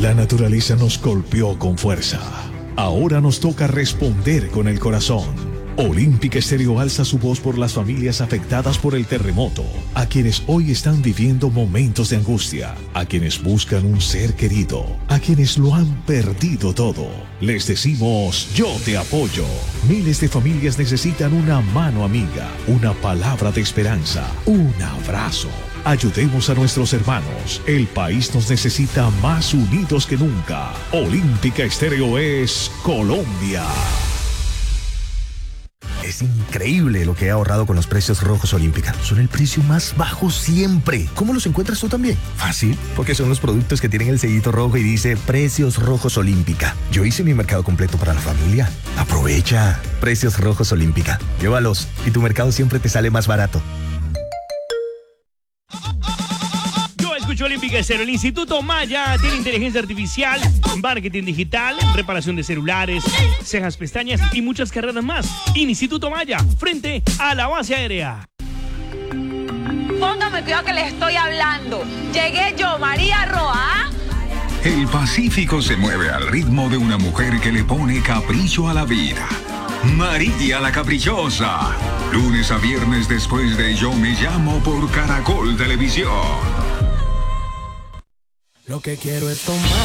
La naturaleza nos golpeó con fuerza. Ahora nos toca responder con el corazón. Olímpica Estéreo alza su voz por las familias afectadas por el terremoto, a quienes hoy están viviendo momentos de angustia, a quienes buscan un ser querido, a quienes lo han perdido todo. Les decimos, yo te apoyo. Miles de familias necesitan una mano amiga, una palabra de esperanza, un abrazo. Ayudemos a nuestros hermanos. El país nos necesita más unidos que nunca. Olímpica Estéreo es Colombia. Es increíble lo que he ahorrado con los precios rojos Olímpica. Son el precio más bajo siempre. ¿Cómo los encuentras tú también? Fácil, porque son los productos que tienen el sellito rojo y dice Precios Rojos Olímpica. Yo hice mi mercado completo para la familia. Aprovecha. Precios Rojos Olímpica. Llévalos y tu mercado siempre te sale más barato. Escucho Olímpica Estéreo. El Instituto Maya tiene inteligencia artificial, marketing digital, reparación de celulares, cejas, pestañas y muchas carreras más. Instituto Maya, frente a la base aérea. Póngame cuidado que les estoy hablando. Llegué yo, María Roa. El Pacífico se mueve al ritmo de una mujer que le pone capricho a la vida. María la Caprichosa. Lunes a viernes después de Yo Me Llamo por Caracol Televisión. Lo que quiero es tomar.